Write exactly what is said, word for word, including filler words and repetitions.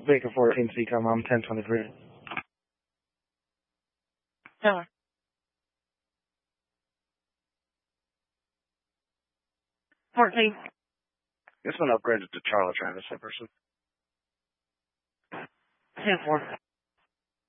Baker fourteen, C com, I'm ten twenty-three. Taylor. fourteen. This one upgraded to Charlie Travis, that person. ten four.